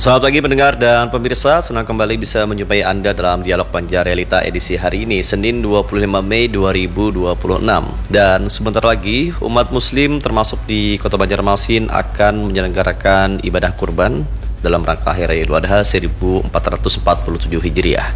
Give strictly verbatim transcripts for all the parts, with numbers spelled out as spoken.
Selamat pagi pendengar dan pemirsa, senang kembali bisa menjumpai Anda dalam Dialog Banjar Realita edisi hari ini, Senin dua puluh lima Mei dua ribu dua puluh enam. Dan sebentar lagi, umat muslim termasuk di Kota Banjarmasin akan menyelenggarakan ibadah kurban dalam rangka Hari Raya Idul Adha seribu empat ratus empat puluh tujuh Hijriah.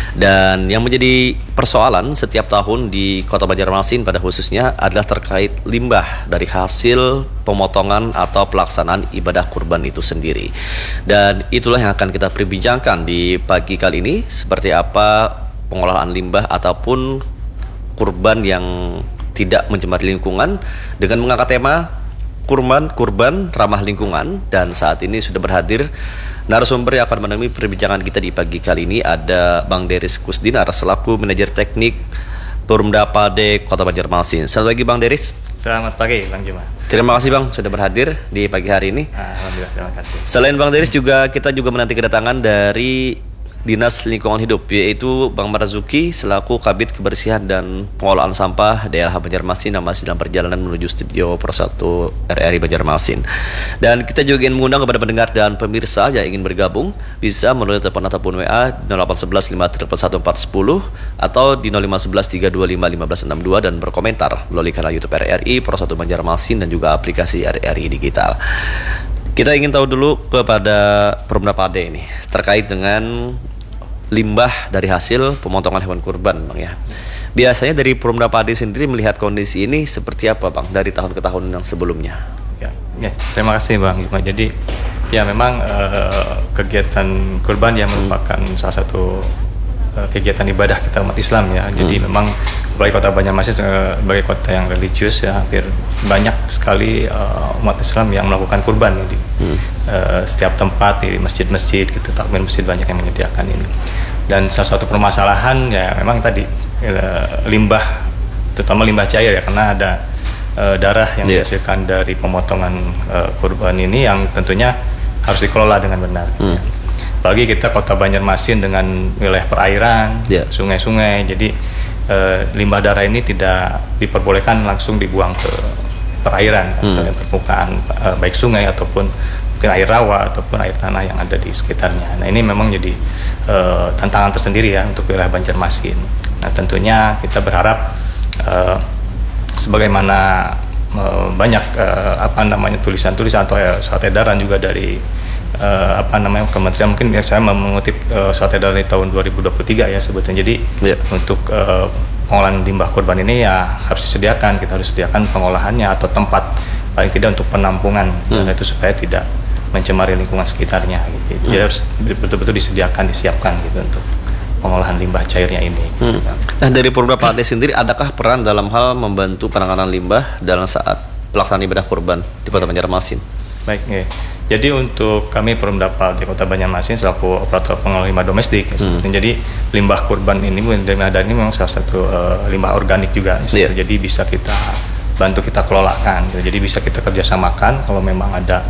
Dan yang menjadi persoalan setiap tahun di Kota Banjarmasin pada khususnya adalah terkait limbah dari hasil pemotongan atau pelaksanaan ibadah kurban itu sendiri. Dan itulah yang akan kita perbincangkan di pagi kali ini, seperti apa pengolahan limbah ataupun kurban yang tidak mencemari lingkungan dengan mengangkat tema kurban kurban ramah lingkungan. Dan saat ini sudah berhadir narasumber yang akan menemani perbincangan kita di pagi kali ini. Ada Bang Deris Kusdinar selaku manajer teknik Perumda Pade Kota Banjarmasin. Selamat pagi Bang Deris. Selamat pagi Bang Juma. Terima kasih Bang sudah berhadir di pagi hari ini. Alhamdulillah, terima kasih. Selain Bang Deris juga kita juga menanti kedatangan dari Dinas Lingkungan Hidup, yaitu Bang Marzuki selaku Kabid Kebersihan dan Pengolahan Sampah D L H Banjarmasin yang masih dalam perjalanan menuju studio Persatu R R I Banjarmasin. Dan kita juga ingin mengundang kepada pendengar dan pemirsa yang ingin bergabung bisa melalui telepon ataupun W A nol delapan satu satu lima tiga satu empat satu nol atau di nol lima satu satu tiga dua lima lima enam dua dan berkomentar melalui kanal YouTube R R I Persatu Banjarmasin dan juga aplikasi R R I Digital. Kita ingin tahu dulu kepada Perumda Pade ini terkait dengan limbah dari hasil pemotongan hewan kurban, Bang ya. Biasanya dari Perumda Pade sendiri melihat kondisi ini seperti apa, Bang, dari tahun ke tahun yang sebelumnya? Ya, ya terima kasih Bang. Jadi ya memang uh, kegiatan kurban yang merupakan salah satu uh, kegiatan ibadah kita umat Islam ya. Jadi hmm. memang apalagi Kota Banjarmasin uh, sebagai kota yang religius ya, hampir banyak sekali uh, umat Islam yang melakukan kurban di hmm. uh, setiap tempat, di masjid-masjid gitu, takmir masjid banyak yang menyediakan ini. Dan salah satu permasalahan ya memang tadi uh, limbah, terutama limbah cair ya, karena ada uh, darah yang yeah. dihasilkan dari pemotongan uh, kurban ini yang tentunya harus dikelola dengan benar. Hmm. Apalagi kita Kota Banjarmasin dengan wilayah perairan, yeah. sungai-sungai, jadi uh, limbah darah ini tidak diperbolehkan langsung dibuang ke perairan, hmm. ke permukaan uh, baik sungai ataupun mungkin air rawa ataupun air tanah yang ada di sekitarnya. Nah ini memang jadi uh, tantangan tersendiri ya untuk wilayah Banjarmasin. Nah tentunya kita berharap uh, sebagaimana uh, banyak uh, apa namanya tulisan-tulisan atau uh, surat edaran juga dari uh, apa namanya kementerian, mungkin ya, saya mengutip uh, surat edaran di tahun dua ribu dua puluh tiga ya sebetulnya. Jadi yeah. untuk uh, pengolahan limbah kurban ini ya harus disediakan, kita harus sediakan pengolahannya atau tempat paling tidak untuk penampungan hmm. itu supaya tidak mencemari lingkungan sekitarnya gitu. Jadi hmm. harus betul-betul disediakan, disiapkan gitu untuk pengolahan limbah cairnya ini. Hmm. Gitu. Nah dari Perumda Pade sendiri adakah peran dalam hal membantu penanganan limbah dalam saat pelaksanaan ibadah kurban di Kota Banjarmasin? Baik, ya. Jadi untuk kami Perumda Pade Kota Banjarmasin selaku operator pengelola limbah domestik, hmm. jadi limbah kurban ini, limbah ini memang salah satu uh, limbah organik juga, yeah. jadi bisa kita bantu kita kelolakan, gitu. Jadi bisa kita kerjasamakan kalau memang ada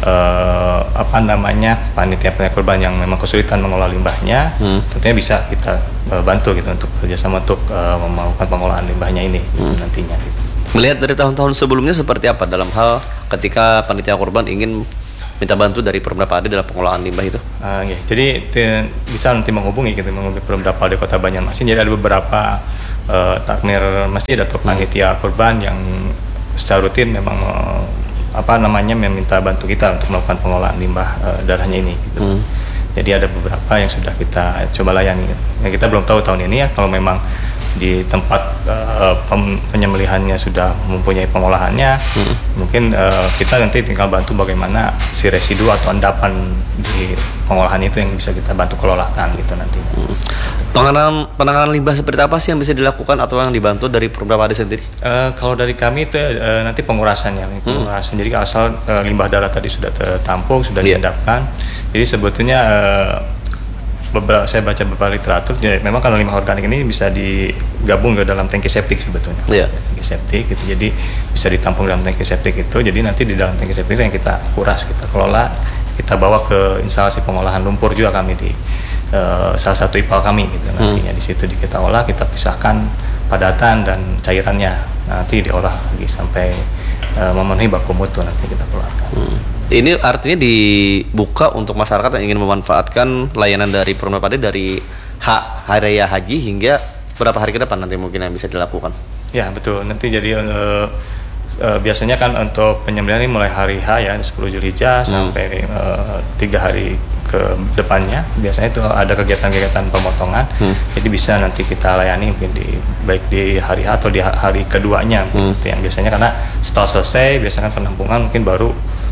uh, apa namanya panitia-panitia kurban yang memang kesulitan mengolah limbahnya, hmm. tentunya bisa kita uh, bantu gitu untuk kerjasama untuk uh, melakukan pengolahan limbahnya ini gitu, hmm. nantinya. Gitu. Melihat dari tahun-tahun sebelumnya seperti apa dalam hal ketika panitia kurban ingin minta bantu dari Perumda Pade dalam pengolahan limbah itu? Uh, iya. Jadi te, bisa nanti menghubungi gitu, menghubungi Perumda Pade Kota Banjarmasin. Jadi ada beberapa uh, takmir masjid atau panitia hmm. kurban yang secara rutin memang uh, apa namanya meminta bantu kita untuk melakukan pengolahan limbah uh, darahnya ini. Gitu. Hmm. Jadi ada beberapa yang sudah kita coba layani. Yang kita belum tahu tahun ini ya kalau memang di tempat uh, penyembelihannya sudah mempunyai pengolahannya, hmm. mungkin uh, kita nanti tinggal bantu bagaimana si residu atau endapan di pengolahan itu yang bisa kita bantu kelolakan gitu nanti. Hmm. Penanganan penanganan limbah seperti apa sih yang bisa dilakukan atau yang dibantu dari Perumda Pade sendiri? Uh, kalau dari kami itu uh, nanti pengurasannya, pengurasan. Hmm. Jadi asal uh, limbah darah tadi sudah tertampung, sudah yeah. diendapkan. Jadi sebetulnya uh, beberapa saya baca beberapa literatur, jadi memang kalau limbah organik ini bisa digabung ke dalam tangki septik sebetulnya, yeah. tangki septik gitu, jadi bisa ditampung dalam tangki septik itu, jadi nanti di dalam tangki septik yang kita kuras, kita kelola, kita bawa ke instalasi pengolahan lumpur juga kami di uh, salah satu I P A L kami gitu, nantinya hmm. di situ kita olah, kita pisahkan padatan dan cairannya, nanti diolah lagi sampai uh, memenuhi baku mutu nanti kita keluarkan. Hmm. Ini artinya dibuka untuk masyarakat yang ingin memanfaatkan layanan dari Perumda Padi dari ha, hari raya haji hingga berapa hari ke depan nanti mungkin yang bisa dilakukan. Ya betul, nanti jadi uh, uh, biasanya kan untuk penyembelihan ini mulai hari H ya sepuluh Zulhijjah hmm. sampai uh, tiga hari ke depannya biasanya itu ada kegiatan-kegiatan pemotongan. Hmm. Jadi bisa nanti kita layani mungkin di baik di hari H atau di hari keduanya hmm. gitu, yang biasanya karena setelah selesai biasanya kan penampungan mungkin baru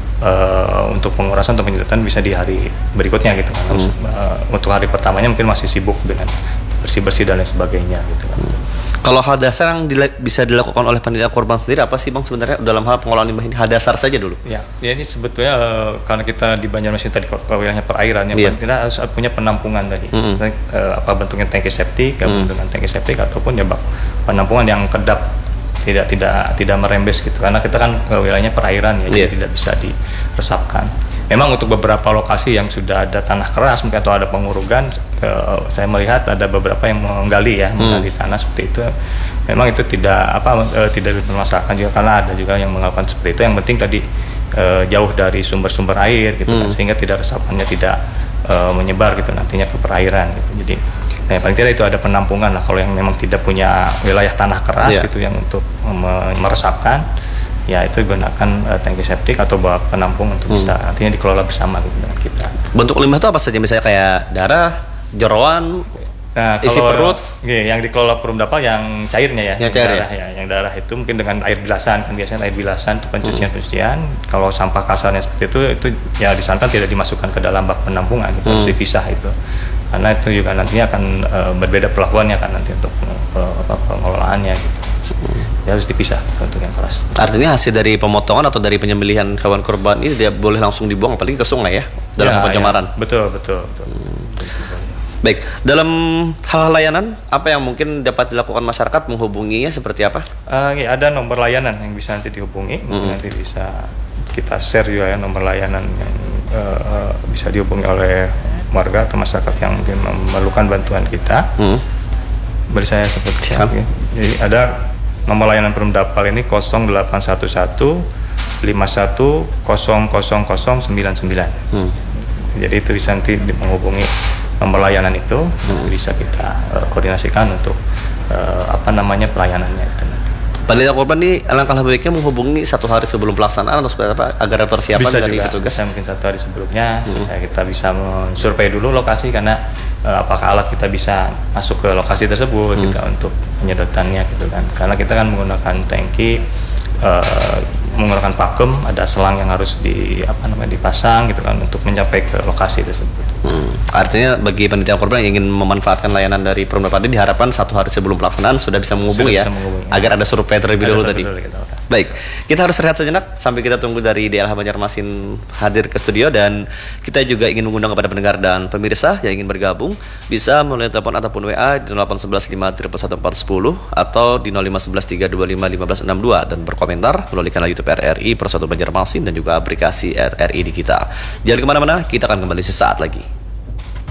uh, untuk pengurasan atau penyedotan bisa di hari berikutnya gitu kan. Hmm. Uh, untuk hari pertamanya mungkin masih sibuk dengan bersih-bersih dan lain sebagainya gitu kan. Hmm. Kalau hal dasar yang dila- bisa dilakukan oleh panitia kurban sendiri apa sih Bang sebenarnya dalam hal pengelolaan limbah ini? Hal dasar saja dulu. Ya, ya ini sebetulnya uh, karena kita di Banjarmasin tadi wilayahnya perairan yang yeah. kita harus punya penampungan tadi. Mm-hmm. uh, apa bentuknya tangki septik, gabung mm-hmm. dengan tangki septik ataupun ya bak penampungan yang kedap tidak tidak tidak merembes gitu. Karena kita kan uh, wilayahnya perairan ya, yeah. jadi tidak bisa diresapkan. Memang untuk beberapa lokasi yang sudah ada tanah keras mungkin atau ada pengurugan, uh, saya melihat ada beberapa yang menggali ya, hmm. menggali tanah seperti itu. Memang itu tidak apa uh, tidak dipermasalahkan juga karena ada juga yang melakukan seperti itu. Yang penting tadi uh, jauh dari sumber-sumber air gitu hmm. kan, sehingga tidak resapannya tidak uh, menyebar gitu nantinya ke perairan gitu. Jadi nah, paling tidak itu ada penampungan lah kalau yang memang tidak punya wilayah tanah keras yeah. gitu yang untuk meresapkan. Ya itu gunakan uh, tangki septik atau bak penampung untuk hmm. bisa nantinya dikelola bersama gitu dengan kita. Bentuk limbah itu apa saja? Misalnya kayak darah, jeroan, nah, isi kalau, perut. Iya, yang dikelola Perumda yang cairnya ya, yang, yang cair darah ya? ya, yang darah itu mungkin dengan air bilasan kan biasanya air bilasan itu pencucian-pencucian. Hmm. Kalau sampah kasarnya seperti itu itu ya disarankan tidak dimasukkan ke dalam bak penampungan gitu, hmm. harus dipisah itu. Karena itu juga nantinya akan uh, berbeda perlakuannya kan nanti untuk uh, apa pengelolaannya gitu. Hmm. Ya harus dipisah untuk yang keras. Artinya hasil dari pemotongan atau dari penyembelihan hewan kurban ini tidak boleh langsung dibuang apalagi ke sungai ya dalam ya, pencemaran. Ya. Betul betul. betul. Hmm. Baik, dalam hal layanan apa yang mungkin dapat dilakukan masyarakat menghubunginya seperti apa? Uh, ya, ada nomor layanan yang bisa nanti dihubungi, hmm. nanti bisa kita share juga ya nomor layanan yang uh, bisa dihubungi oleh warga atau masyarakat yang mungkin memerlukan bantuan kita. Hmm. Beri saya sebutkan. Ya. Jadi ada nomor layanan Perumda ini nol delapan satu satu lima satu nol nol nol sembilan sembilan. Hmm. Jadi itu bisa nanti menghubungi nomor layanan itu, hmm. itu bisa kita uh, koordinasikan untuk uh, apa namanya pelayanannya itu nanti. Panitia kurban ini alangkah lebih baiknya menghubungi satu hari sebelum pelaksanaan atau seperti apa agar persiapan bisa dari juga, petugas. Bisa mungkin satu hari sebelumnya hmm. supaya kita bisa mensurvei dulu lokasi karena uh, apakah alat kita bisa masuk ke lokasi tersebut hmm. kita untuk penyedotannya gitu kan. Karena kita kan menggunakan tangki, uh, menggunakan pakem, ada selang yang harus di apa namanya dipasang gitu kan untuk mencapai ke lokasi tersebut. Hmm. Artinya bagi panitia kurban yang ingin memanfaatkan layanan dari Perumda Padi diharapkan satu hari sebelum pelaksanaan sudah bisa menghubungi ya, bisa menghubungi, agar ada survei terlebih dahulu tadi. Kita Baik, kita harus rehat sejenak sampai kita tunggu dari D L H Banjarmasin hadir ke studio, dan kita juga ingin mengundang kepada pendengar dan pemirsa yang ingin bergabung bisa melalui telepon ataupun W A di nol delapan satu satu lima satu satu empat satu nol atau di nol lima satu satu tiga dua lima lima satu enam dua dan berkomentar melalui kanal YouTube R R I Persatu Banjarmasin dan juga aplikasi R R I di kita. Jangan kemana-mana, kita akan kembali sesaat lagi.